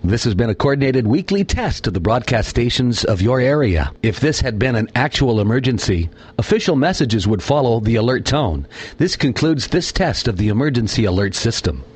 This has been a coordinated weekly test of the broadcast stations of your area. If this had been an actual emergency, official messages would follow the alert tone. This concludes this test of the emergency alert system.